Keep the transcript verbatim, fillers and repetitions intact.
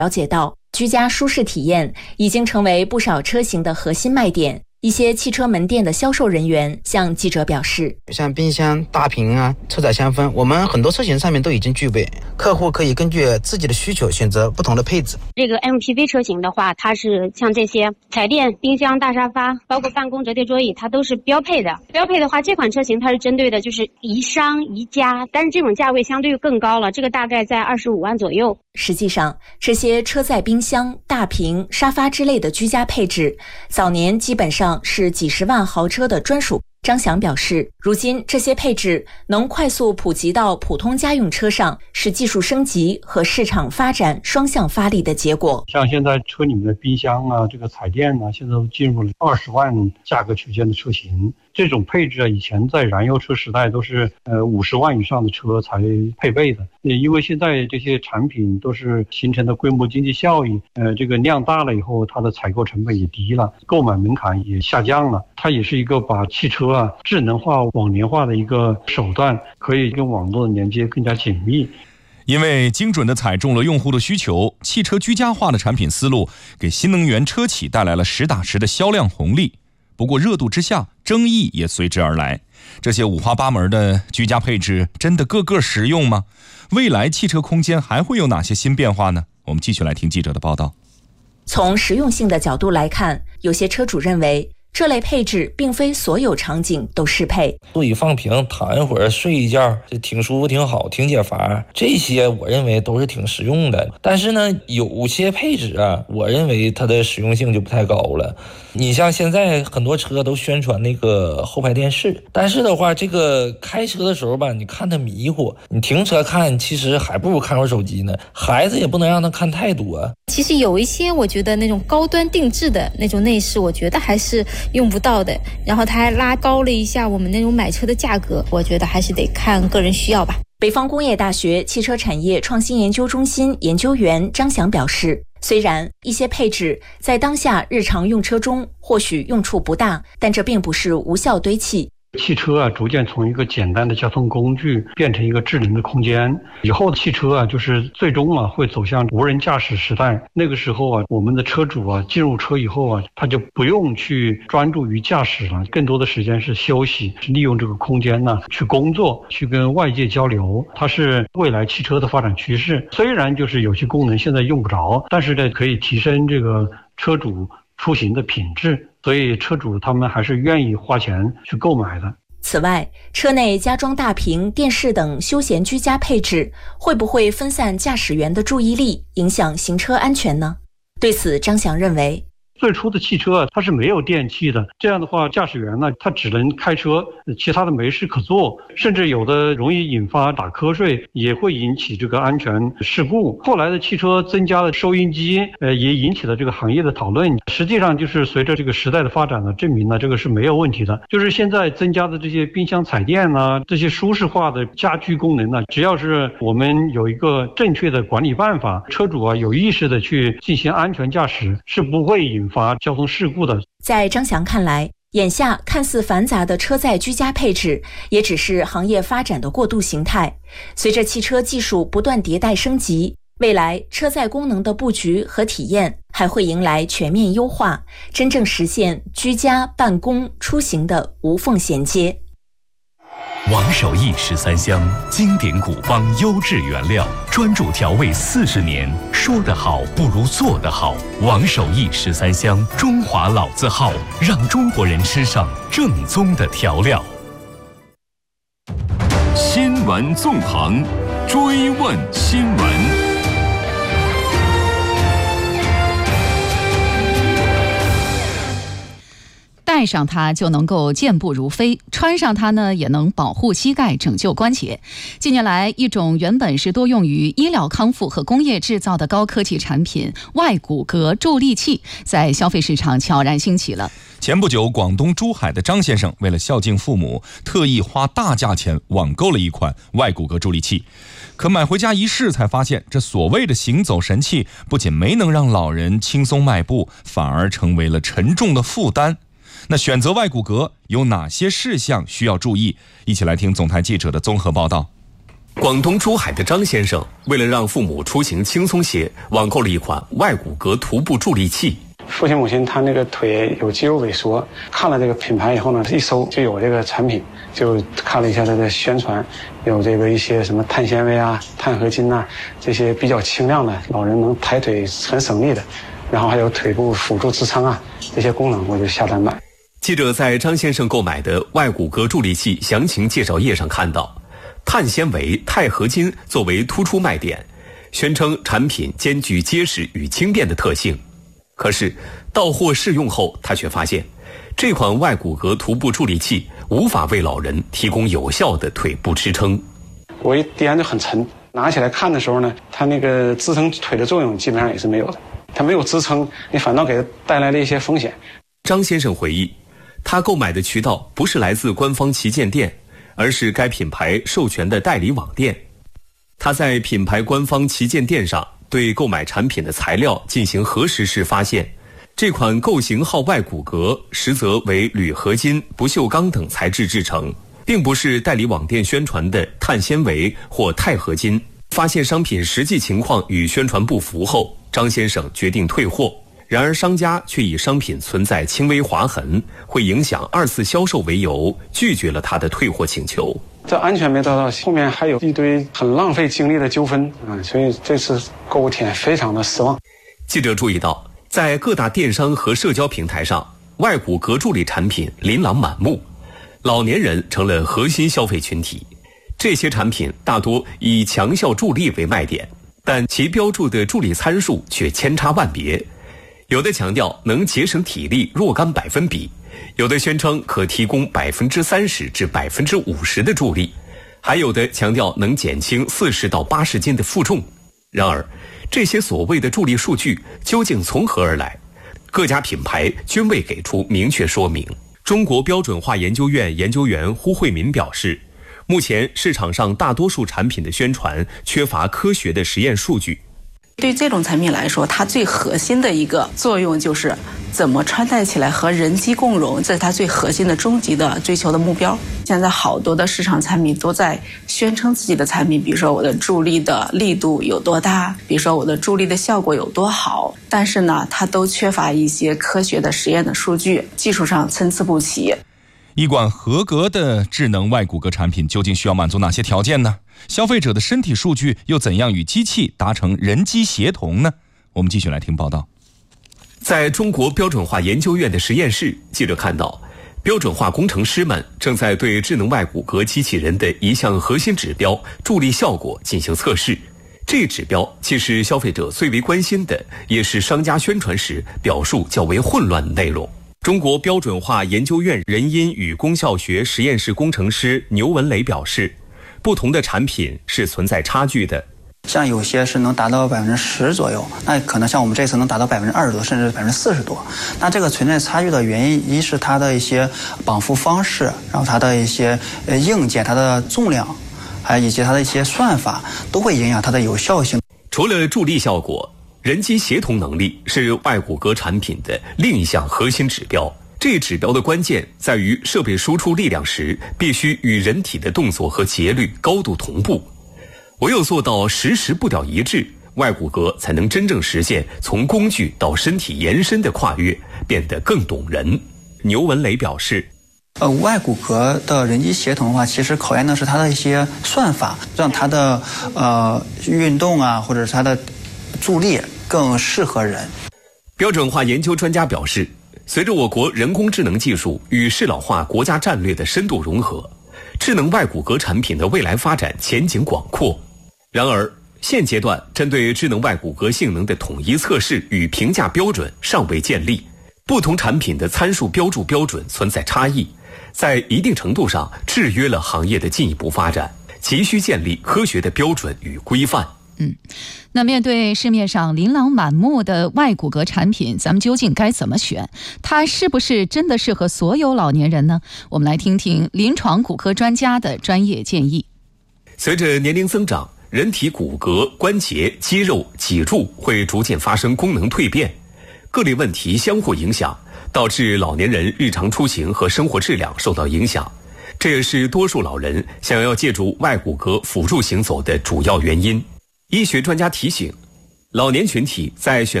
了解到，居家舒适体验已经成为不少车型的核心卖点。一些汽车门店的销售人员向记者表示， 像冰箱、大屏啊、车载香氛，我们很多车型上面都已经具备，客户可以根据自己的需求选择不同的配置。 这个 M P V 车型的话，它是像这些彩电、冰箱、大沙发，包括办公折叠桌椅，它都是标配的。标配的话，这款车型它是针对的就是宜商宜家，但是这种价位相对更高了，这个大概在二十五万左右。 实际上，这些车载冰箱、大屏、沙发之类的居家配置，早年基本上是几十万豪车的专属。张翔表示，如今这些配置能快速普及到普通家用车上，是技术升级和市场发展双向发力的结果。 像现在车里面的冰箱啊，这个彩电啊，现在都进入了二十万价格区间的车型。这种配置啊，以前在燃油车时代都是呃五十万以上的车才配备的。因为现在这些产品都是形成的规模经济效益，呃，这个量大了以后，它的采购成本也低了，购买门槛也下降了。它也是一个把汽车啊智能化、网联化的一个手段，可以跟网络的连接更加紧密。 因为精准地踩中了用户的需求，汽车居家化的产品思路给新能源车企带来了实打实的销量红利。不过热度之下，争议也随之而来。这些五花八门的居家配置真的个个实用吗？未来汽车空间还会有哪些新变化呢？我们继续来听记者的报道。 从实用性的角度来看，有些车主认为这类配置并非所有场景都适配。 座椅放平，躺一会儿睡一觉，这挺舒服挺好，挺解乏，这些我认为都是挺实用的。但是呢，有些配置啊，我认为它的实用性就不太高了。你像现在很多车都宣传那个后排电视，但是的话，这个开车的时候吧，你看它迷糊，你停车看其实还不如看会儿手机呢。孩子也不能让他看太多。 其实有一些我觉得那种高端定制的那种内饰，我觉得还是用不到的，然后它还拉高了一下我们那种买车的价格，我觉得还是得看个人需要吧。 北方工业大学汽车产业创新研究中心研究员张翔表示，虽然一些配置在当下日常用车中或许用处不大，但这并不是无效堆砌。 汽车啊，逐渐从一个简单的交通工具变成一个智能的空间。以后的汽车啊，就是最终啊会走向无人驾驶时代。那个时候啊，我们的车主啊进入车以后啊，他就不用去专注于驾驶了，更多的时间是休息，是利用这个空间呢去工作，去跟外界交流。它是未来汽车的发展趋势。虽然就是有些功能现在用不着，但是呢可以提升这个车主出行的品质。所以车主他们还是愿意花钱去购买的。 此外，车内加装大屏、电视等休闲居家配置，会不会分散驾驶员的注意力，影响行车安全呢？对此，张翔认为， 最初的汽车它是没有电器的，这样的话驾驶员呢他只能开车，其他的没事可做，甚至有的容易引发打瞌睡，也会引起这个安全事故。后来的汽车增加了收音机，呃也引起了这个行业的讨论。实际上就是随着这个时代的发展呢，证明了这个是没有问题的。就是现在增加的这些冰箱、彩电啊，这些舒适化的家居功能呢，只要是我们有一个正确的管理办法，车主啊有意识的去进行安全驾驶，是不会引发交通事故的。 在张翔看来，眼下看似繁杂的车载居家配置，也只是行业发展的过渡形态。随着汽车技术不断迭代升级，未来车载功能的布局和体验还会迎来全面优化，真正实现居家、办公、出行的无缝衔接。 王守义十三香，经典古方，优质原料，专注调味四十年。说得好不如做得好。王守义十三香，中华老字号，让中国人吃上正宗的调料。 新闻纵横，追问新闻。 戴上它就能够健步如飞，穿上它呢也能保护膝盖，拯救关节。近年来，一种原本是多用于医疗康复和工业制造的高科技产品——外骨骼助力器，在消费市场悄然兴起了。 前不久，广东珠海的张先生为了孝敬父母，特意花大价钱网购了一款外骨骼助力器。可买回家一试，才发现这所谓的行走神器，不仅没能让老人轻松迈步，反而成为了沉重的负担。那选择外骨骼有哪些事项需要注意？一起来听总台记者的综合报道。 广东珠海的张先生为了让父母出行轻松些，网购了一款外骨骼徒步助力器。 父亲母亲他那个腿有肌肉萎缩，看了这个品牌以后呢，一搜就有这个产品，就看了一下它的宣传，有这个一些什么碳纤维啊、碳合金啊，这些比较轻量的，老人能抬腿很省力的，然后还有腿部辅助支撑啊这些功能，我就下单买。 记者在张先生购买的外骨骼助力器详情介绍页上看到，碳纤维、钛合金作为突出卖点，宣称产品兼具结实与轻便的特性。可是到货试用后，他却发现这款外骨骼徒步助力器无法为老人提供有效的腿部支撑。 我一掂就很沉，拿起来看的时候呢，它那个支撑腿的作用基本上也是没有的，它没有支撑，你反倒给它带来了一些风险。 张先生回忆，他购买的渠道不是来自官方旗舰店，而是该品牌授权的代理网店。他在品牌官方旗舰店上对购买产品的材料进行核实时发现，这款构型号外骨骼实则为铝合金、不锈钢等材质制成，并不是代理网店宣传的碳纤维或钛合金。发现商品实际情况与宣传不符后，张先生决定退货。然而商家却以商品存在轻微划痕，会影响二次销售为由，拒绝了他的退货请求。 这安全没得到，后面还有一堆很浪费精力的纠纷啊，所以这次购物体验非常的失望。 记者注意到，在各大电商和社交平台上，外骨骼助力产品琳琅满目，老年人成了核心消费群体。这些产品大多以强效助力为卖点，但其标注的助力参数却千差万别。有的强调能节省体力若干百分比，有的宣称可提供百分之三十至百分之五十的助力，还有的强调能减轻四十到八十斤的负重。然而，这些所谓的助力数据究竟从何而来？各家品牌均未给出明确说明。中国标准化研究院研究员胡慧民表示，目前市场上大多数产品的宣传缺乏科学的实验数据。 对这种产品来说，它最核心的一个作用就是怎么穿戴起来和人机共融，这是它最核心的终极的追求的目标。现在好多的市场产品都在宣称自己的产品，比如说我的助力的力度有多大，比如说我的助力的效果有多好，但是呢，它都缺乏一些科学的实验的数据，技术上参差不齐。 一款合格的智能外骨骼产品究竟需要满足哪些条件呢？消费者的身体数据又怎样与机器达成人机协同呢？我们继续来听报道。 在中国标准化研究院的实验室，记者看到，标准化工程师们正在对智能外骨骼机器人的一项核心指标助力效果进行测试。这指标既是消费者最为关心的，也是商家宣传时表述较为混乱的内容。中国标准化研究院人因与功效学实验室工程师牛文磊表示，不同的产品是存在差距的。 像有些是能达到百分之十左右，那可能像我们这次能达到百分之二十多，甚至百分之四十多。那这个存在差距的原因，一是它的一些绑缚方式，然后它的一些呃硬件、它的重量，还以及它的一些算法，都会影响它的有效性。 除了助力效果，人机协同能力是外骨骼产品的另一项核心指标。这指标的关键在于设备输出力量时必须与人体的动作和节律高度同步，唯有做到实时步调一致，外骨骼才能真正实现从工具到身体延伸的跨越，变得更懂人。牛文磊表示， 呃，外骨骼的人机协同的话，其实考验的是它的一些算法，让它的呃运动啊，或者是它的助力更适合人。 标准化研究专家表示，随着我国人工智能技术与适老化国家战略的深度融合，智能外骨骼产品的未来发展前景广阔。然而，现阶段针对智能外骨骼性能的统一测试与评价标准尚未建立，不同产品的参数标注标准存在差异，在一定程度上制约了行业的进一步发展，急需建立科学的标准与规范。 嗯，那面对市面上琳琅满目的外骨骼产品，咱们究竟该怎么选？它是不是真的适合所有老年人呢？我们来听听临床骨科专家的专业建议。 随着年龄增长，人体骨骼、关节、肌肉、脊柱会逐渐发生功能蜕变，各类问题相互影响，导致老年人日常出行和生活质量受到影响。 这也是多数老人想要借助外骨骼辅助行走的主要原因。医学专家提醒，老年群体在选